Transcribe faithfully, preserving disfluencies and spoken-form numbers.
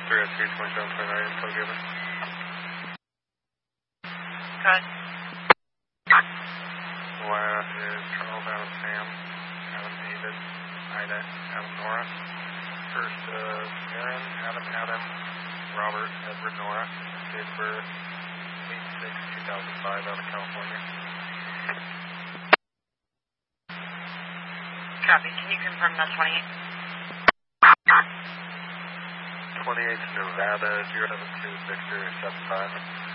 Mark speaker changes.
Speaker 1: three oh three, twenty-seven twenty-nine, info given.
Speaker 2: Good.
Speaker 1: Last is Charles, Adam, Sam, Adam, David, Ida, Adam, Nora. First is Aaron, Adam, Adam, Robert, Edward, Nora. Date of birth, eight six two thousand five, out of California.
Speaker 2: Copy. Can you confirm that twenty-eight?
Speaker 1: twenty-eight, Nevada, zero seven two Victor seven five.